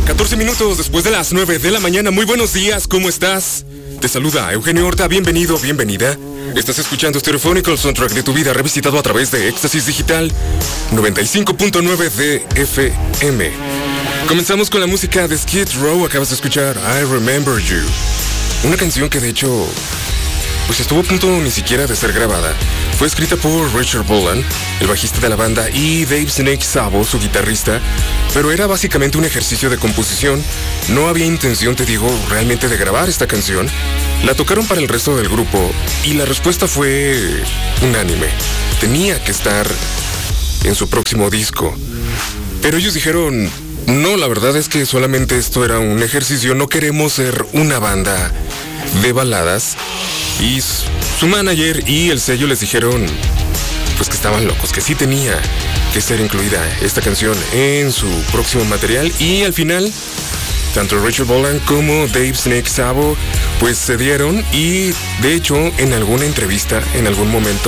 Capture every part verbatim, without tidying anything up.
catorce minutos después de las nueve de la mañana. Muy buenos días, ¿cómo estás? Te saluda Eugenio Horta, bienvenido, bienvenida. Estás escuchando Stereophonic, el soundtrack de tu vida, revisitado a través de Éxtasis Digital noventa y cinco punto nueve de F M. Comenzamos con la música de Skid Row. Acabas de escuchar I Remember You, una canción que de hecho pues estuvo a punto ni siquiera de ser grabada. Fue escrita por Richard Bolan, el bajista de la banda, y Dave Snake Sabo, su guitarrista, pero era básicamente un ejercicio de composición. No había intención, te digo, realmente de grabar esta canción. La tocaron para el resto del grupo y la respuesta fue unánime. Tenía que estar en su próximo disco. Pero ellos dijeron, no, la verdad es que solamente esto era un ejercicio, no queremos ser una banda de baladas. Y su manager y el sello les dijeron pues que estaban locos, que sí tenía que ser incluida esta canción en su próximo material. Y al final, tanto Richard Bolan como Dave Snake Sabo pues se dieron, y de hecho en alguna entrevista, en algún momento,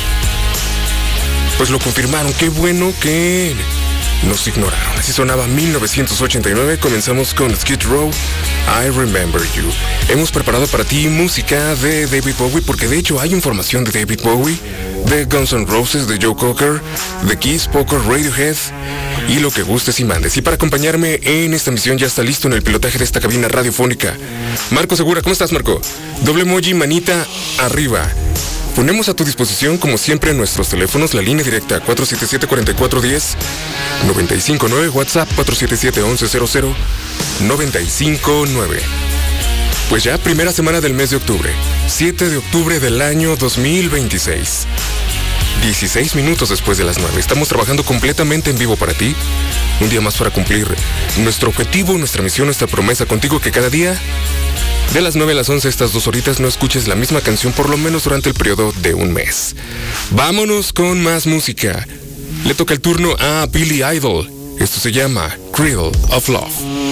pues lo confirmaron. Qué bueno que nos ignoraron. Así sonaba mil novecientos ochenta y nueve. Comenzamos con Skid Row, I Remember You. Hemos preparado para ti música de David Bowie, porque de hecho hay información de David Bowie, de Guns N' Roses, de Joe Cocker, de Kiss, Poker, Radiohead y lo que gustes y mandes. Y para acompañarme en esta emisión ya está listo en el pilotaje de esta cabina radiofónica Marco Segura. ¿Cómo estás, Marco? Doble emoji, manita arriba. Ponemos a tu disposición, como siempre, nuestros teléfonos, la línea directa cuatro siete siete, cuatro cuatro uno cero, nueve cinco nueve, WhatsApp cuatro siete siete, once cero cero, nueve cinco nueve. Pues ya, primera semana del mes de octubre, siete de octubre del año dos mil veintiséis. dieciséis minutos después de las nueve. Estamos trabajando completamente en vivo para ti. Un día más para cumplir nuestro objetivo, nuestra misión, nuestra promesa contigo, que cada día, de las nueve a las once, estas dos horitas, no escuches la misma canción por lo menos durante el periodo de un mes. Vámonos con más música. Le toca el turno a Billy Idol. Esto se llama Cradle of Love.